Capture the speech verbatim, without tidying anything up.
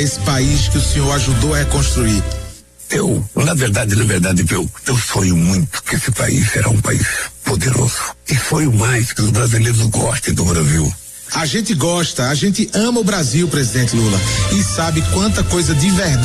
esse país que o senhor ajudou a reconstruir? Eu, na verdade, na verdade, eu, eu sonho muito que esse país será um país poderoso. E sonho mais que os brasileiros gostem do Brasil. A gente gosta, a gente ama o Brasil, presidente Lula, e sabe quanta coisa de verdade